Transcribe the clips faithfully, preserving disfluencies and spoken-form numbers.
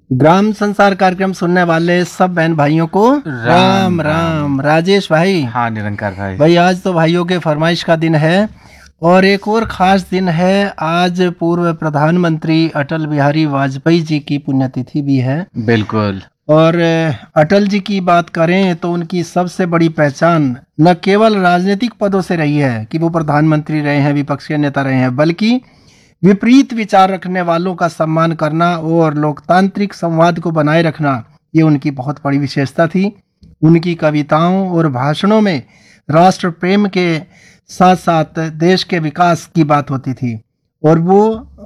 ग्राम संसार कार्यक्रम सुनने वाले सब बहन भाइयों को राम राम, राम। राजेश भाई। हाँ निरंकार भाई। भाई आज तो भाइयों के फरमाइश का दिन है और एक और खास दिन है। आज पूर्व प्रधानमंत्री अटल बिहारी वाजपेयी जी की पुण्यतिथि भी है। बिल्कुल। और अटल जी की बात करें तो उनकी सबसे बड़ी पहचान न केवल राजनीतिक पदों से रही है कि वो प्रधानमंत्री रहे हैं, विपक्षी नेता रहे हैं, बल्कि विपरीत विचार रखने वालों का सम्मान करना और लोकतांत्रिक संवाद को बनाए रखना, ये उनकी बहुत बड़ी विशेषता थी। उनकी कविताओं और भाषणों में राष्ट्र प्रेम के साथ साथ देश के विकास की बात होती थी और वो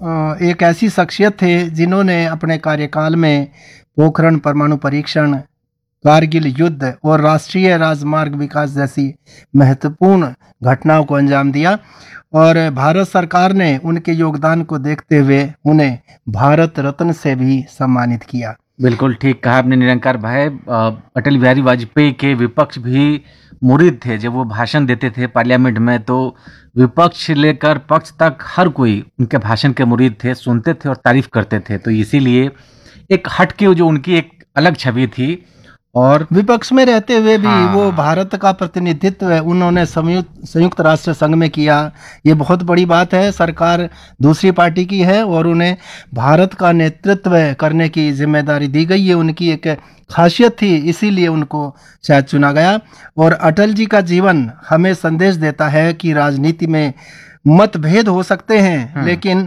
एक ऐसी शख्सियत थे जिन्होंने अपने कार्यकाल में पोखरण परमाणु परीक्षण, कारगिल युद्ध और राष्ट्रीय राजमार्ग विकास जैसी महत्वपूर्ण घटनाओं को अंजाम दिया और भारत सरकार ने उनके योगदान को देखते हुए उन्हें भारत रत्न से भी सम्मानित किया। बिल्कुल ठीक कहा आपने निरंकार भाई। अटल बिहारी वाजपेयी के विपक्ष भी मुरीद थे। जब वो भाषण देते थे पार्लियामेंट में तो विपक्ष लेकर पक्ष तक हर कोई उनके भाषण के मुरीद थे, सुनते थे और तारीफ करते थे। तो इसीलिए एक हटके जो उनकी एक अलग छवि थी और विपक्ष में रहते हुए भी हाँ। वो भारत का प्रतिनिधित्व उन्होंने संयुक्त संयुक्त राष्ट्र संघ में किया। ये बहुत बड़ी बात है। सरकार दूसरी पार्टी की है और उन्हें भारत का नेतृत्व करने की जिम्मेदारी दी गई। ये उनकी एक खासियत थी, इसीलिए उनको शायद चुना गया। और अटल जी का जीवन हमें संदेश देता है कि राजनीति में मतभेद हो सकते हैं लेकिन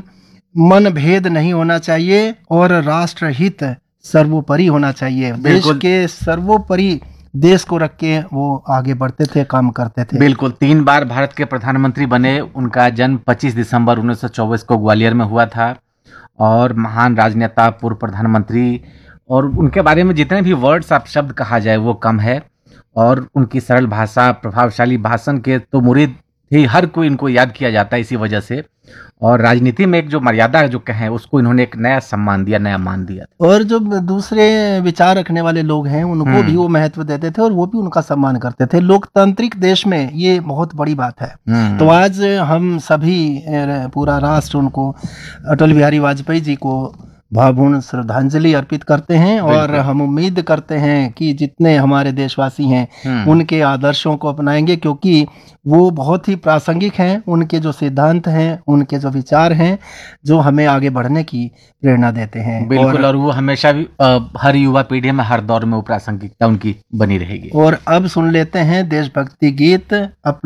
मनभेद नहीं होना चाहिए और राष्ट्रहित सर्वोपरि होना चाहिए। देश के सर्वोपरि देश को रख के वो आगे बढ़ते थे, काम करते थे। बिल्कुल। तीन बार भारत के प्रधानमंत्री बने। उनका जन्म पच्चीस दिसंबर उन्नीस सौ चौबीस को ग्वालियर में हुआ था और महान राजनेता, पूर्व प्रधानमंत्री, और उनके बारे में जितने भी वर्ड्स आप शब्द कहा जाए वो कम है। और उनकी सरल भाषा, प्रभावशाली भाषण के तो मुरीद ही हर कोई इनको याद किया जाता है इसी वजह से। और राजनीति में एक जो मर्यादा जो कहें उसको इन्होंने एक नया सम्मान दिया, नया मान दिया। और जो दूसरे विचार रखने वाले लोग हैं उनको भी वो महत्व देते थे और वो भी उनका सम्मान करते थे। लोकतांत्रिक देश में ये बहुत बड़ी बात है। तो आज हम सभी, पूरा राष्ट्र उनको, अटल बिहारी वाजपेयी जी को भावपूर्ण श्रद्धांजलि अर्पित करते हैं और हम उम्मीद करते हैं कि जितने हमारे देशवासी हैं उनके आदर्शों को अपनाएंगे क्योंकि वो बहुत ही प्रासंगिक हैं। उनके जो सिद्धांत हैं, उनके जो विचार हैं, जो हमें आगे बढ़ने की प्रेरणा देते हैं। बिल्कुल। और, और वो हमेशा भी आ, हर युवा पीढ़ी में, हर दौर में वो प्रासंगिकता उनकी बनी रहेगी। और अब सुन लेते हैं देशभक्ति गीत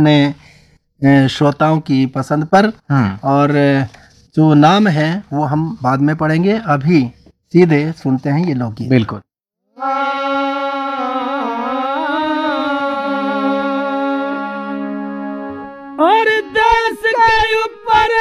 अपने श्रोताओं की पसंद पर, और जो नाम है वो हम बाद में पढ़ेंगे। अभी सीधे सुनते हैं ये लोकगीत। बिल्कुल। और देश के ऊपर